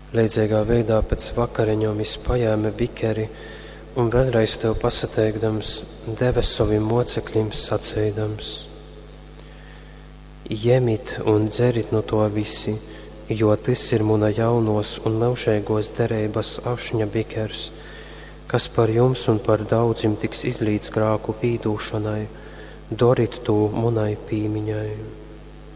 Leidzīgā veidā pēc vakariņom izpajēme bikeri un vēlreiz tev pasateikdams, deve saviem mocekļiem sacīdams: Jemit un dzerit no to visi, jo tas ir muna jaunos un mūžīgos derības ašņa bikers, kas par jums un par daudzim tiks izlīdz grāku pīdūšanai, dorit to munai pīmiņai.